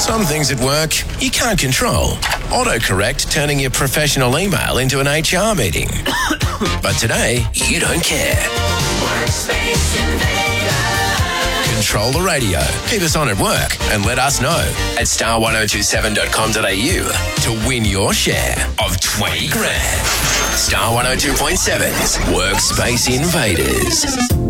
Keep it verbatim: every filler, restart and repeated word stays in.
Some things at work you can't control. Autocorrect turning your professional email into an H R meeting. But today, you don't care. Workspace Invader. Control the radio. Keep us on at work and let us know at star ten twenty-seven dot com dot a u to win your share of twenty grand. Star one oh two point seven's Workspace Invaders.